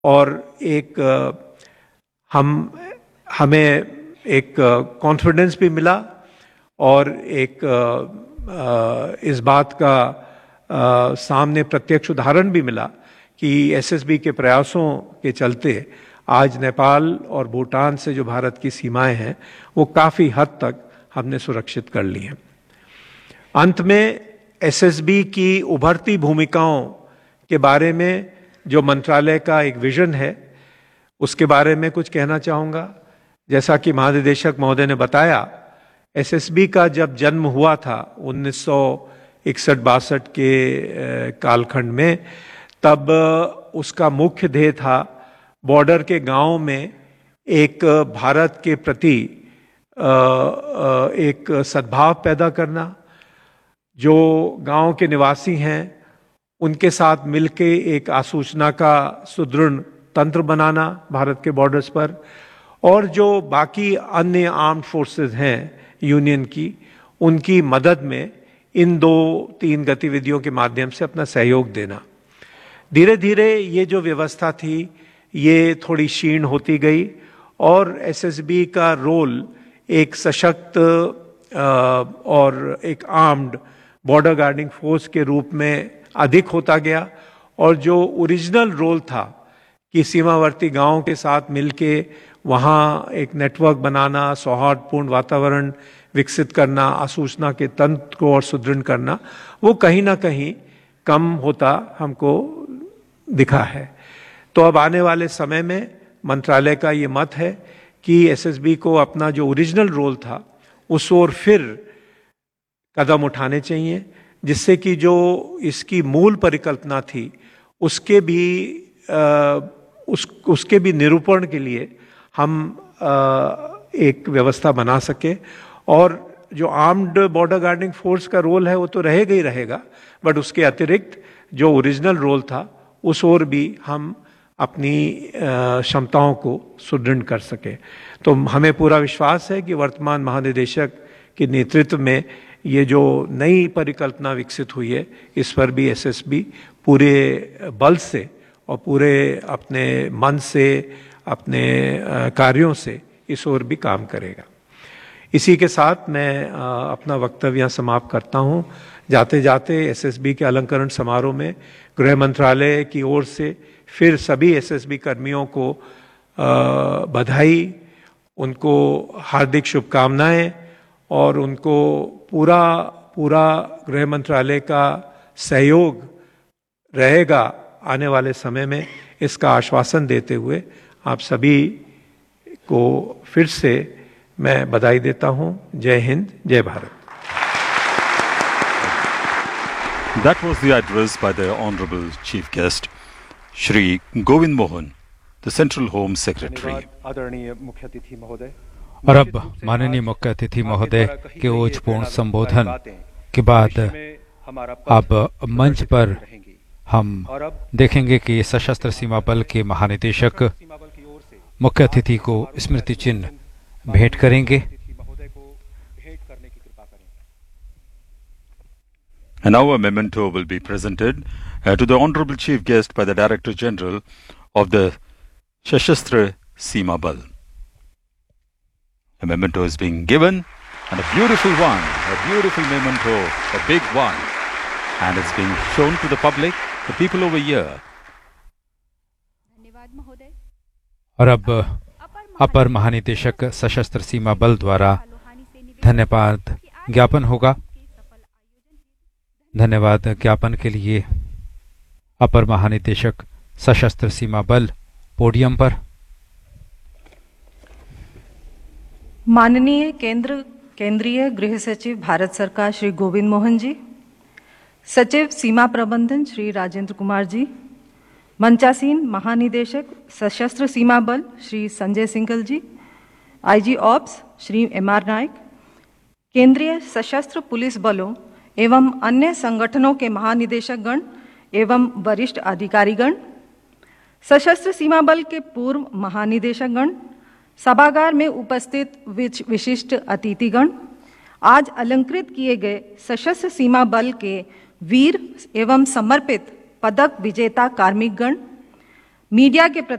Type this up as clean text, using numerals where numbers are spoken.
और एक हमें एक कॉन्फिडेंस भी मिला और एक इस बात का सामने प्रत्यक्ष उदाहरण भी मिला कि एसएसबी के प्रयासों के चलते आज नेपाल और भूटान से जो भारत की सीमाएं हैं वो काफ़ी हद तक हमने सुरक्षित कर ली हैं। अंत में एसएसबी की उभरती भूमिकाओं के बारे में जो मंत्रालय का एक विजन है उसके बारे में कुछ कहना चाहूँगा। जैसा कि महानिदेशक महोदय ने बताया, एसएसबी का जब जन्म हुआ था 1961-62 के कालखंड में, तब उसका मुख्य ध्येय था बॉर्डर के गांव में एक भारत के प्रति एक सद्भाव पैदा करना, जो गांव के निवासी हैं उनके साथ मिलके एक आसूचना का सुदृढ़ तंत्र बनाना भारत के बॉर्डर्स पर, और जो बाकी अन्य आर्म्ड फोर्सेस हैं यूनियन की, उनकी मदद में इन 2-3 गतिविधियों के माध्यम से अपना सहयोग देना। धीरे धीरे ये जो व्यवस्था थी ये थोड़ी क्षीण होती गई और एसएसबी का रोल एक सशक्त और एक आर्म्ड बॉर्डर गार्डिंग फोर्स के रूप में अधिक होता गया, और जो ओरिजिनल रोल था कि सीमावर्ती गांवों के साथ मिलके वहाँ एक नेटवर्क बनाना, सौहार्दपूर्ण वातावरण विकसित करना, आसूचना के तंत्र को और सुदृढ़ करना, वो कहीं ना कहीं कम होता हमको दिखा है। तो अब आने वाले समय में मंत्रालय का ये मत है कि एसएसबी को अपना जो ओरिजिनल रोल था उस ओर फिर कदम उठाने चाहिए, जिससे कि जो इसकी मूल परिकल्पना थी उसके भी निरूपण के लिए हम एक व्यवस्था बना सके। और जो आर्म्ड बॉर्डर गार्डिंग फोर्स का रोल है वो तो रहेगा ही रहेगा, बट उसके अतिरिक्त जो ओरिजिनल रोल था उस ओर भी हम अपनी क्षमताओं को सुदृढ़ कर सके। तो हमें पूरा विश्वास है कि वर्तमान महानिदेशक के नेतृत्व में ये जो नई परिकल्पना विकसित हुई है इस पर भी एसएसबी पूरे बल से और पूरे अपने मन से, अपने कार्यों से इस ओर भी काम करेगा। इसी के साथ मैं अपना वक्तव्य यहाँ समाप्त करता हूँ। जाते जाते एसएसबी के अलंकरण समारोह में गृह मंत्रालय की ओर से फिर सभी एसएसबी कर्मियों को बधाई, उनको हार्दिक शुभकामनाएं, और उनको पूरा गृह मंत्रालय का सहयोग रहेगा आने वाले समय में, इसका आश्वासन देते हुए आप सभी को फिर से मैं बधाई देता हूं। जय हिंद, जय Bharat. That was the address by the Honorable Chief Guest, Shri Govind Mohan, the Central Home Secretary. और अब माननीय मुख्य अतिथि महोदय के ओजपूर्ण संबोधन के बाद अब मंच पर हम देखेंगे कि सशस्त्र सीमा बल के महानिदेशक मुख्य अतिथि को स्मृति चिन्ह भेंट करेंगे। And now a memento will be presented to the Honorable Chief Guest by the Director General of the Sashastra Seema Bal. A memento is being given, and a beautiful one, a beautiful memento, a big one, and it's being shown to the public, the people over here. और अब अपर महानिदेशक सशस्त्र सीमा बल द्वारा धन्यवाद ज्ञापन होगा। धन्यवाद ज्ञापन के लिए अपर महानिदेशक सशस्त्र सीमा बल पोडियम पर। माननीय केंद्रीय गृह सचिव भारत सरकार श्री गोविंद मोहन जी, सचिव सीमा प्रबंधन श्री राजेंद्र कुमार जी, मंचासीन महानिदेशक सशस्त्र सीमा बल श्री संजय सिंघल जी, आईजी ऑप्स श्री एमआर नायक, केंद्रीय सशस्त्र पुलिस बलों एवं अन्य संगठनों के महानिदेशक गण एवं वरिष्ठ अधिकारीगण, सशस्त्र सीमा बल के पूर्व महानिदेशक गण, सभागार में उपस्थित विशिष्ट अतिथिगण, आज अलंकृत किए गए सशस्त्र सीमा बल के वीर एवं समर्पित पदक विजेता कार्मिकगण, मीडिया के